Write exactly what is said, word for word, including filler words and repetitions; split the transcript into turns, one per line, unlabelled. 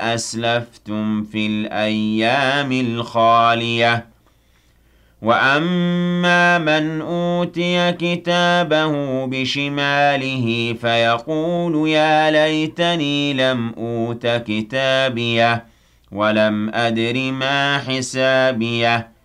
أَسْلَفْتُمْ فِي الْأَيَّامِ الْخَالِيَةِ وَأَمَّا مَنْ أُوتِيَ كِتَابَهُ بِشِمَالِهِ فَيَقُولُ يَا لَيْتَنِي لَمْ أُوتَ كِتَابِيَهْ وَلَمْ أَدْرِ مَا حِسَابِيَهْ